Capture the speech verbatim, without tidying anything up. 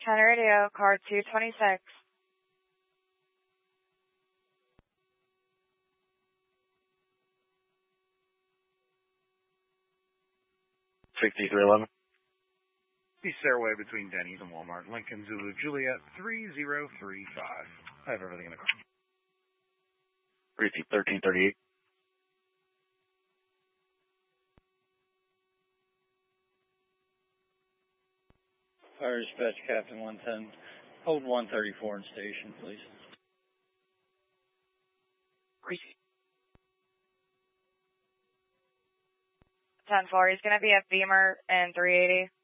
ten radio, car two twenty-six. sixty-three eleven. The stairway between Denny's and Walmart, Lincoln Zulu Juliet three zero three five. I have everything in the car. Receipt thirteen thirty-eight. Fire dispatch, Captain one ten. Hold one thirty-four in station, please. Receipt. ten four, he's going to be at Beamer and three eighty.